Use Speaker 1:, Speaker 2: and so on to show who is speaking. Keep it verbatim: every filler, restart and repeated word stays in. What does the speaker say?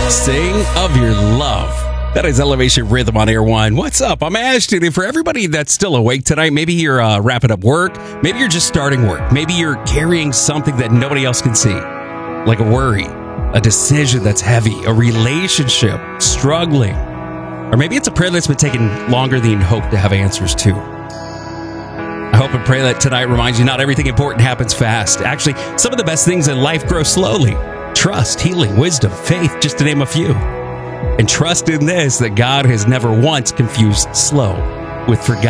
Speaker 1: Sing of your love. That is Elevation Rhythm on Air One. What's up? I'm Ashton. And for everybody that's still awake tonight, maybe you're uh, wrapping up work. Maybe you're just starting work. Maybe you're carrying something that nobody else can see, like a worry, a decision that's heavy, a relationship struggling. Or maybe it's a prayer that's been taking longer than you hoped to have answers to. I hope and pray that tonight reminds you not everything important happens fast. Actually, some of the best things in life grow slowly. Trust, healing, wisdom, faith, just to name a few. And trust in this, that God has never once confused slow with forgotten.